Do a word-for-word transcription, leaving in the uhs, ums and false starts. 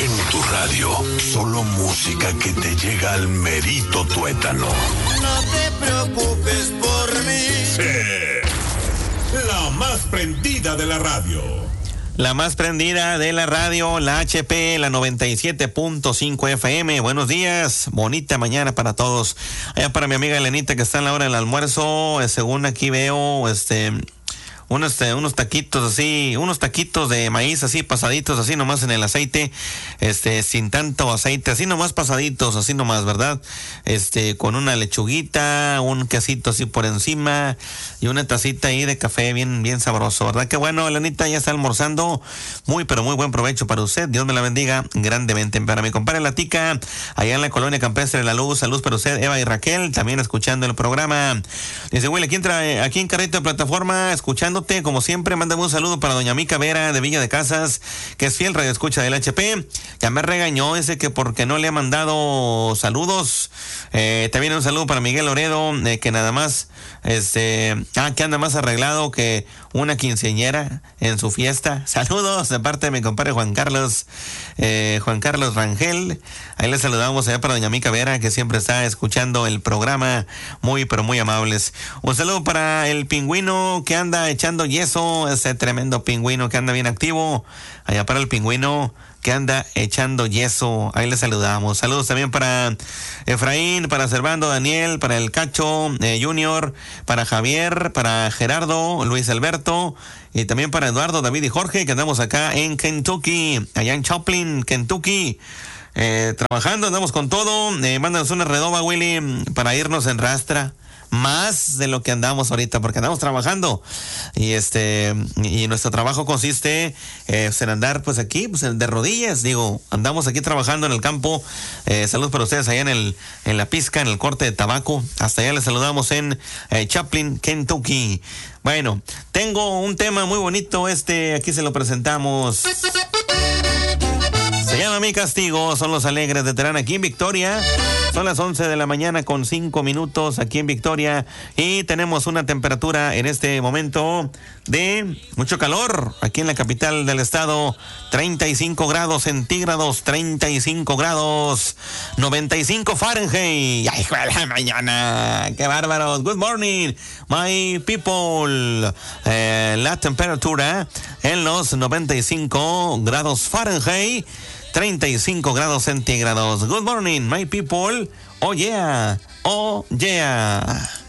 En tu radio, solo música que te llega al merito tuétano. No te preocupes por mí. Sí. La más prendida de la radio. La más prendida de la radio, la H P, la noventa y siete punto cinco F M. Buenos días, bonita mañana para todos. Allá para mi amiga Elenita que está en la hora del almuerzo, según aquí veo, este... Unos, unos taquitos así, unos taquitos de maíz así pasaditos, así nomás en el aceite, este, sin tanto aceite, así nomás pasaditos, así nomás, ¿verdad? Este, con una lechuguita, un quesito así por encima y una tacita ahí de café bien, bien sabroso, ¿verdad? Qué bueno, Elenita ya está almorzando, muy, pero muy buen provecho para usted, Dios me la bendiga grandemente. Para mi compadre La Tica, allá en la colonia campestre de La Luz, salud para usted, Eva y Raquel, también escuchando el programa. Dice, Will, aquí entra, aquí en Carrito de Plataforma, escuchando como siempre. Mándame un saludo para doña Mica Vera de Villa de Casas, que es fiel radioescucha del H P. Ya me regañó ese que porque no le ha mandado saludos. Eh, también un saludo para Miguel Loredo, eh, que nada más, este, ah, que anda más arreglado que una quinceañera en su fiesta. Saludos de parte de mi compadre Juan Carlos, eh, Juan Carlos Rangel. Ahí le saludamos allá para doña Mica Vera, que siempre está escuchando el programa, muy, pero muy amables. Un saludo para el pingüino que anda echando yeso, ese tremendo pingüino que anda bien activo. Allá para el pingüino que anda echando yeso, ahí le saludamos. Saludos también para Efraín, para Servando, Daniel, para el Cacho eh, Junior, para Javier, para Gerardo, Luis Alberto, y también para Eduardo, David y Jorge, que andamos acá en Kentucky, allá en Choplin, Kentucky. Eh, trabajando, andamos con todo. Eh, mándanos una redoba, Willy, para irnos en rastra. Más de lo que andamos ahorita, porque andamos trabajando. Y este, y nuestro trabajo consiste eh, en andar pues aquí, pues de rodillas. Digo, andamos aquí trabajando en el campo. Eh, saludos para ustedes allá en el, en la pizca, en el corte de tabaco. Hasta allá les saludamos en eh, Chaplin, Kentucky. Bueno, tengo un tema muy bonito, este, aquí se lo presentamos. Se llama Mi Castigo, son los Alegres de Terán aquí en Victoria. Son las once de la mañana con cinco minutos aquí en Victoria y tenemos una temperatura en este momento de mucho calor aquí en la capital del estado, treinta y cinco grados centígrados, treinta y cinco grados, noventa y cinco Fahrenheit. ¡Ay, hijo de la mañana! ¡Qué bárbaros! Good morning, my people. Eh, la temperatura en los noventa y cinco grados Fahrenheit, treinta y cinco grados centígrados. Good morning, my people. Oh yeah, oh yeah.